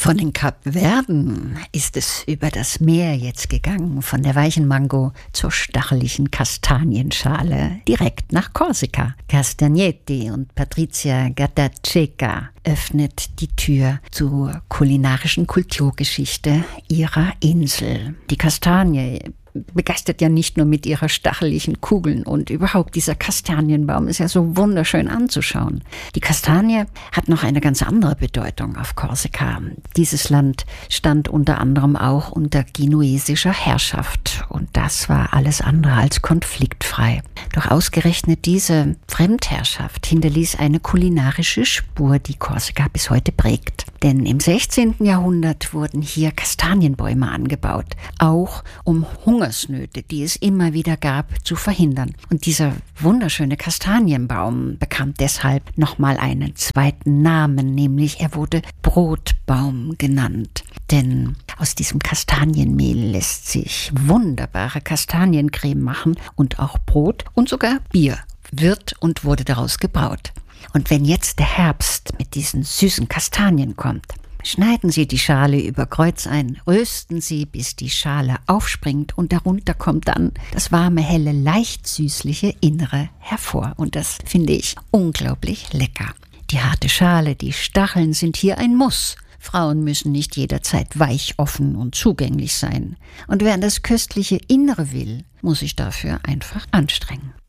Von den Kapverden ist es über das Meer jetzt gegangen, von der weichen Mango zur stacheligen Kastanienschale, direkt nach Korsika. Castagnetti und Patrizia Gattaceca öffnet die Tür zur kulinarischen Kulturgeschichte ihrer Insel. Die Kastanie begeistert ja nicht nur mit ihrer stacheligen Kugeln und überhaupt dieser Kastanienbaum ist ja so wunderschön anzuschauen. Die Kastanie hat noch eine ganz andere Bedeutung auf Korsika. Dieses Land stand unter anderem auch unter genuesischer Herrschaft und das war alles andere als konfliktfrei. Doch ausgerechnet diese Fremdherrschaft hinterließ eine kulinarische Spur, die Korsika bis heute prägt. Denn im 16. Jahrhundert wurden hier Kastanienbäume angebaut, auch um Hungersnöte, die es immer wieder gab, zu verhindern. Und dieser wunderschöne Kastanienbaum bekam deshalb nochmal einen zweiten Namen, nämlich er wurde Brotbaum genannt. Denn aus diesem Kastanienmehl lässt sich wunderbare Kastaniencreme machen und auch Brot und sogar Bier wird und wurde daraus gebraut. Und wenn jetzt der Herbst mit diesen süßen Kastanien kommt, schneiden Sie die Schale über Kreuz ein, rösten Sie, bis die Schale aufspringt und darunter kommt dann das warme, helle, leicht süßliche Innere hervor. Und das finde ich unglaublich lecker. Die harte Schale, die Stacheln sind hier ein Muss. Frauen müssen nicht jederzeit weich, offen und zugänglich sein. Und wer das köstliche Innere will, muss sich dafür einfach anstrengen.